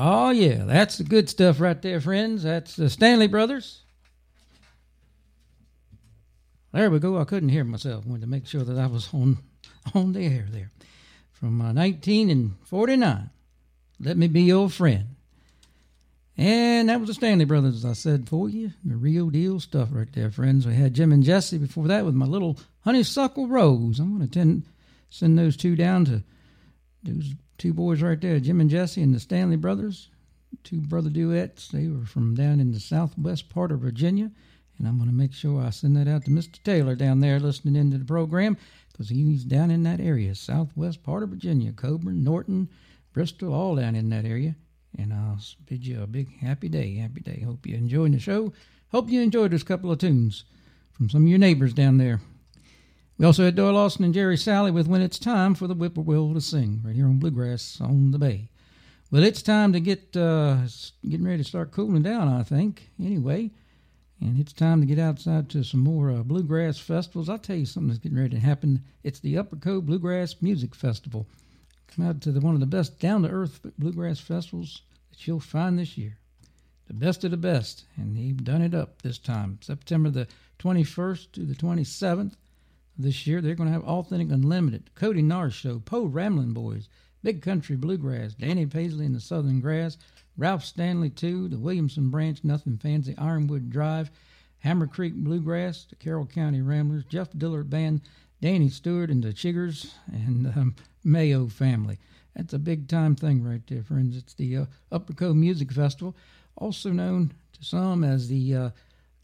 Oh, yeah, that's the good stuff right there, friends. That's the Stanley Brothers. There we go. I couldn't hear myself. Wanted to make sure that I was on the air there. From 1949, Let Me Be Your Friend. And that was the Stanley Brothers, as I said for you. The real deal stuff right there, friends. We had Jim and Jesse before that with My Little Honeysuckle Rose. I'm going to send those two down to those two boys right there, Jim and Jesse and the Stanley Brothers. Two brother duets. They were from down in the southwest part of Virginia. And I'm going to make sure I send that out to Mr. Taylor down there listening into the program, because he's down in that area, southwest part of Virginia, Coburn, Norton, Bristol, all down in that area. And I'll bid you a big happy day, happy day. Hope you're enjoying the show. Hope you enjoyed this couple of tunes from some of your neighbors down there. We also had Doyle Lawson and Jerry Salley with When It's Time for the Whippoorwill to Sing, right here on Bluegrass on the Bay. Well, it's time to getting ready to start cooling down, I think, anyway. And it's time to get outside to some more bluegrass festivals. I'll tell you something that's getting ready to happen. It's the Upper Cove Bluegrass Music Festival. Come out to one of the best down-to-earth bluegrass festivals that you'll find this year. The best of the best. And they've done it up this time. September the 21st to the 27th this year. They're going to have Authentic Unlimited, Cody Norris Show, Poe Ramblin' Boys, Big Country Bluegrass, Danny Paisley and the Southern Grass, Ralph Stanley 2, the Williamson Branch, Nothing Fancy, Ironwood Drive, Hammer Creek Bluegrass, the Carroll County Ramblers, Jeff Dillard Band, Danny Stewart and the Chiggers, and Mayo Family. That's a big-time thing right there, friends. It's the Upper Cove Music Festival, also known to some as the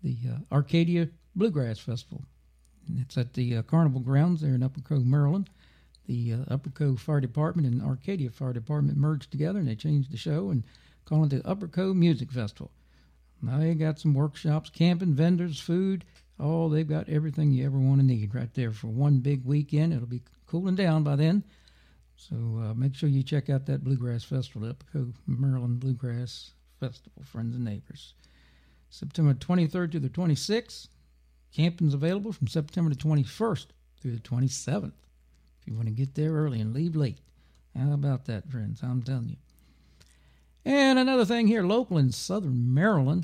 Arcadia Bluegrass Festival. And it's at the Carnival Grounds there in Upper Cove, Maryland. The Upper Cove Fire Department and Arcadia Fire Department merged together, and they changed the show and called it the Upper Cove Music Festival. Now they got some workshops, camping, vendors, food. Oh, they've got everything you ever want to need right there for one big weekend. It'll be cooling down by then. So make sure you check out that Bluegrass Festival, the Upper Cove, Maryland Bluegrass Festival, friends and neighbors. September 23rd to the 26th. Camping's available from September the 21st through the 27th. If you want to get there early and leave late. How about that, friends? I'm telling you. And another thing here, local in southern Maryland,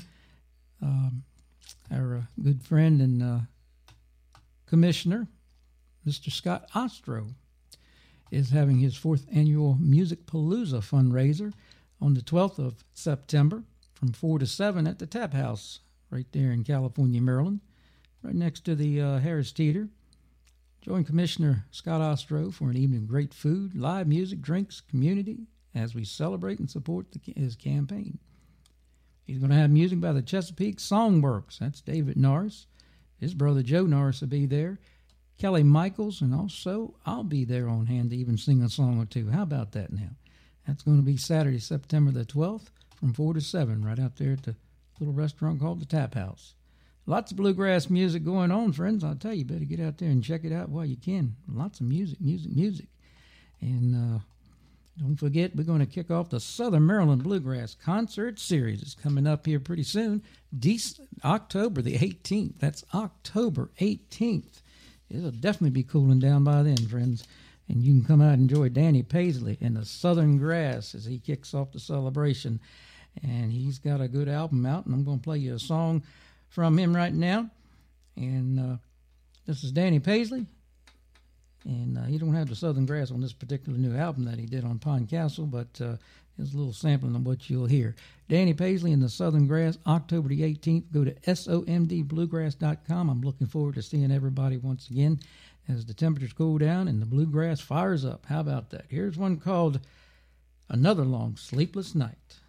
our good friend and commissioner, Mr. Scott Ostro, is having his 4th annual Music Palooza fundraiser on the 12th of September from 4 to 7 at the Tap House right there in California, Maryland, right next to the Harris Teeter. Join Commissioner Scott Ostro for an evening of great food, live music, drinks, community, as we celebrate and support his campaign. He's going to have music by the Chesapeake Songworks. That's David Norris. His brother Joe Norris will be there. Kelly Michaels, and also I'll be there on hand to even sing a song or two. How about that now? That's going to be Saturday, September the 12th from 4 to 7 right out there at the little restaurant called the Tap House. Lots of bluegrass music going on, friends. I'll tell you, better get out there and check it out while you can. Lots of music. And don't forget, we're going to kick off the Southern Maryland Bluegrass Concert Series. It's coming up here pretty soon, October the 18th. That's October 18th. It'll definitely be cooling down by then, friends. And you can come out and enjoy Danny Paisley and the Southern Grass as he kicks off the celebration. And he's got a good album out, and I'm going to play you a song from him right now. And this is Danny Paisley. And he don't have the Southern Grass on this particular new album that he did on Pine Castle, but there's a little sampling of what you'll hear. Danny Paisley and the Southern Grass, October the 18th. Go to somdbluegrass.com. I'm looking forward to seeing everybody once again as the temperatures cool down and the bluegrass fires up. How about that? Here's one called Another Long Sleepless Night.